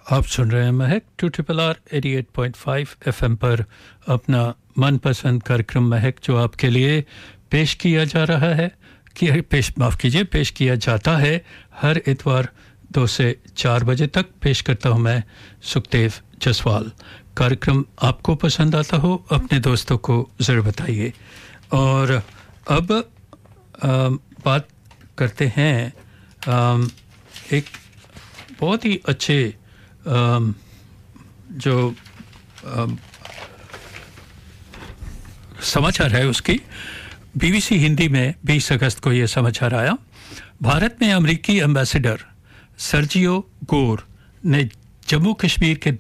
आप सुन रहे हैं महक 2RRR 88.5 FM पर अपना मनपसंद कार्यक्रम महक जो आपके लिए पेश किया जा रहा है कि पेश किया जाता है हर इतवार 2 से 4 बजे तक। पेश करता हूं मैं सुखदेव जसवाल। कार्यक्रम आपको पसंद आता हो अपने दोस्तों को ज़रूर बताइए। और अब बात करते हैं एक बहुत ही अच्छे जो समाचार है उसकी बीबीसी हिंदी में 20 अगस्त को यह समाचार आया। भारत में अमेरिकी एम्बेसडर सर्जियो गोर ने जम्मू कश्मीर के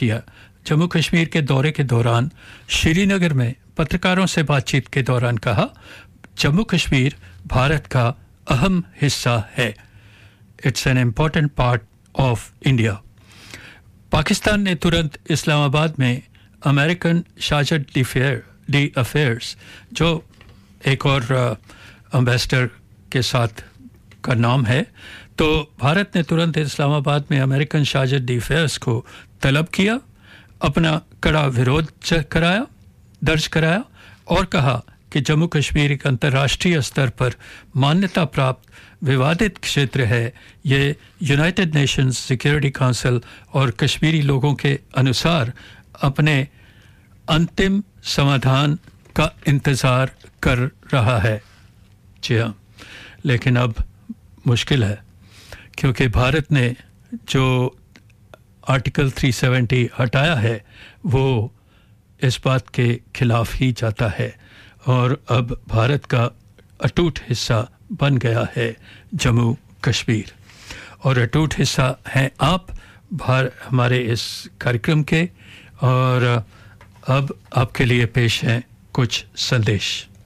दौरे के दौरान श्रीनगर में पत्रकारों से बातचीत के दौरान कहा, जम्मू कश्मीर भारत का अहम हिस्सा है। It's an important part of India. Pakistan ने तुरंत इस्लामाबाद में अमेरिकन शार्ज डी अफेयर्स, जो एक और एम्बेसडर के साथ का नाम है, तो भारत ने तुरंत इस्लामाबाद में अमेरिकन शार्ज डी अफेयर्स को तलब किया, अपना कड़ा विरोध दर्ज कराया और कहा कि जम्मू कश्मीर एक अंतर्राष्ट्रीय स्तर पर मान्यता प्राप्त विवादित क्षेत्र है। ये यूनाइटेड नेशंस सिक्योरिटी काउंसिल और कश्मीरी लोगों के अनुसार अपने अंतिम समाधान का इंतज़ार कर रहा है। जी हाँ, लेकिन अब मुश्किल है क्योंकि भारत ने जो आर्टिकल 370 हटाया है वो इस बात के खिलाफ ही जाता है और अब भारत का अटूट हिस्सा बन गया है जम्मू कश्मीर। और अटूट हिस्सा हैं आप हमारे इस कार्यक्रम के। और अब आपके लिए पेश हैं कुछ संदेश।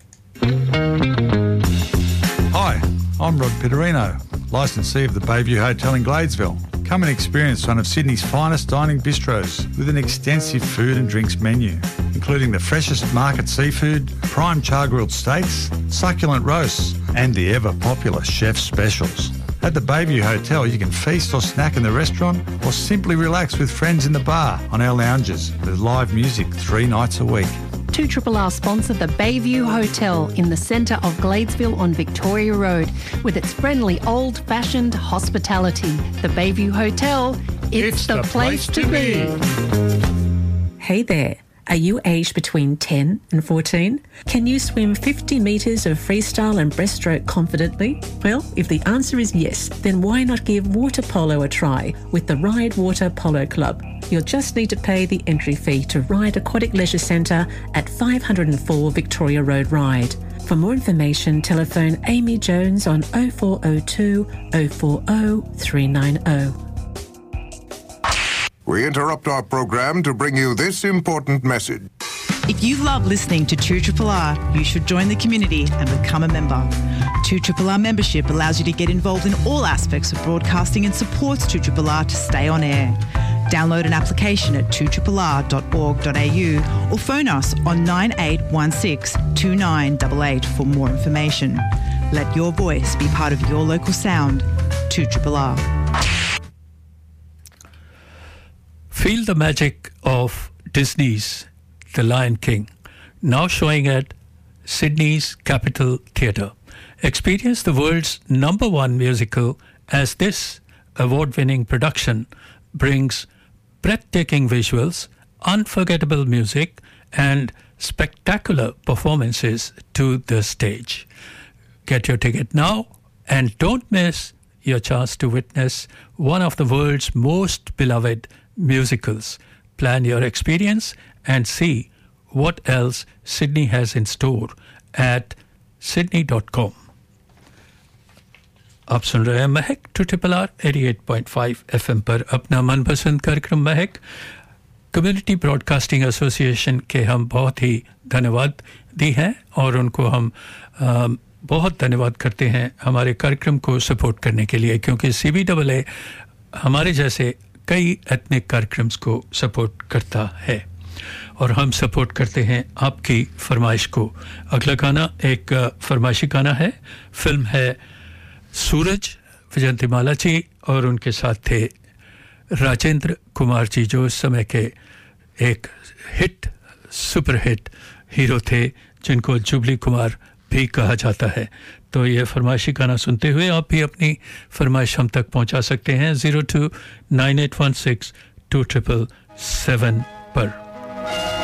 Hi, I'm Rod Pitterino, licensee of the Bayview Hotel in Gladesville. Come and experience one of Sydney's finest dining bistros with an extensive food and drinks menu, including the freshest market seafood, prime char-grilled steaks, succulent roasts, and the ever-popular chef's specials. At the Bayview Hotel, you can feast or snack in the restaurant or simply relax with friends in the bar on our lounges with live music 3 nights a week. 2RRR sponsor the Bayview Hotel in the centre of Gladesville on Victoria Road with its friendly old-fashioned hospitality. The Bayview Hotel, it's the place to be. Hey there. Are you aged between 10 and 14? Can you swim 50 metres of freestyle and breaststroke confidently? Well, if the answer is yes, then why not give water polo a try with the Ride Water Polo Club? You'll just need to pay the entry fee to Ride Aquatic Leisure Centre at 504 Victoria Road Ride. For more information, telephone Amy Jones on 0402 040 390. We interrupt our program to bring you this important message. If you love listening to 2RRR, you should join the community and become a member. 2RRR membership allows you to get involved in all aspects of broadcasting and supports 2RRR to stay on air. Download an application at 2RRR.org.au or phone us on 9816 2988 for more information. Let your voice be part of your local sound. 2RRR. Feel the magic of Disney's The Lion King, now showing at Sydney's Capitol Theatre. Experience the world's #1 musical as this award-winning production brings breathtaking visuals, unforgettable music, and spectacular performances to the stage. Get your ticket now and don't miss your chance to witness one of the world's most beloved musicals. Plan your experience and see what else Sydney has in store at sydney.com. आप सुन रहे हैं महक 2RRR 88.5 FM पर अपना मनपसंद कार्यक्रम महक। Community broadcasting association के हम बहुत ही धन्यवाद दी हैं और उनको हम बहुत धन्यवाद करते हैं हमारे कार्यक्रम को सपोर्ट करने के लिए, क्योंकि CBAA हमारे जैसे कई एथनिक कार्यक्रम्स को सपोर्ट करता है और हम सपोर्ट करते हैं आपकी फरमाइश को। अगला गाना एक फरमाइशी गाना है, फिल्म है सूरज, विजयंती माला जी और उनके साथ थे राजेंद्र कुमार जी जो उस समय के एक हिट सुपर हिट हीरो थे जिनको जुबली कुमार भी कहा जाता है। तो ये फरमाइशी गाना सुनते हुए आप भी अपनी फरमाइश हम तक पहुंचा सकते हैं 029816 2777 पर।